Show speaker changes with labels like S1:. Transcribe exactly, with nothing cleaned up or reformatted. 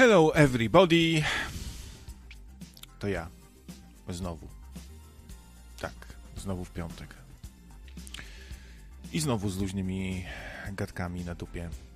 S1: Hello everybody. To ja. Znowu. Tak, znowu w piątek. I znowu z luźnymi gadkami na dupie.